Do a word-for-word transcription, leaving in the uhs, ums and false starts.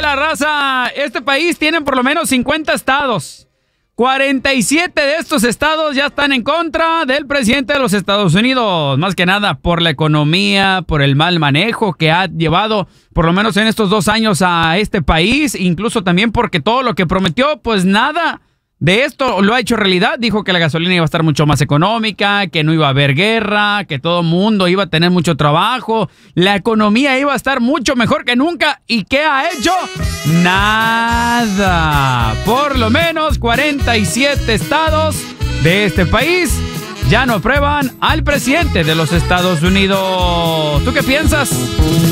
la raza. Este país tiene por lo menos cincuenta estados. cuarenta y siete de estos estados ya están en contra del presidente de los Estados Unidos. Más que nada por la economía, por el mal manejo que ha llevado, por lo menos en estos dos años, a este país. Incluso también porque todo lo que prometió, pues nada de esto lo ha hecho realidad. Dijo que la gasolina iba a estar mucho más económica, que no iba a haber guerra, que todo el mundo iba a tener mucho trabajo, la economía iba a estar mucho mejor que nunca. ¿Y qué ha hecho? Nada. Por lo menos cuarenta y siete estados de este país ya no aprueban al presidente de los Estados Unidos. ¿Tú qué piensas?